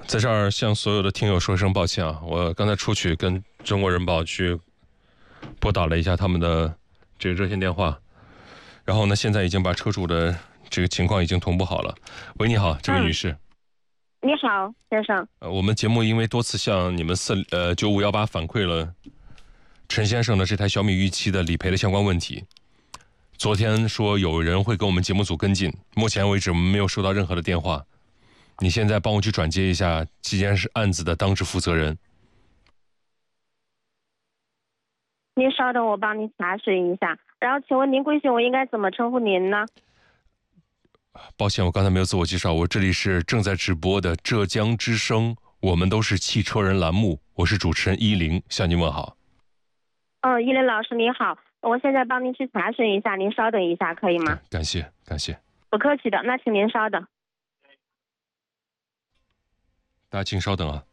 在这儿向所有的听友说声抱歉啊，我刚才出去跟中国人保去拨打了一下他们的这个热线电话，然后呢，现在已经把车主的这个情况已经同步好了。喂，你好，这位女士。 你好，先生。 我们节目因为多次向你们9518反馈了陈先生的这台小米预期的理赔的相关问题。昨天说有人会跟我们节目组跟进，目前为止我们没有收到任何的电话。你现在帮我去转接一下这件案子的当值负责人。 您稍等，我帮您查询一下。然后请问您贵姓？我应该怎么称呼您呢？ 抱歉，我刚才没有自我介绍，我这里是正在直播的浙江之声，我们都是汽车人栏目，我是主持人依林，向您问好。 依林老师您好，我现在帮您去查询一下，您稍等一下可以吗？ 感谢。 不客气的，那请您稍等。 大家请稍等啊。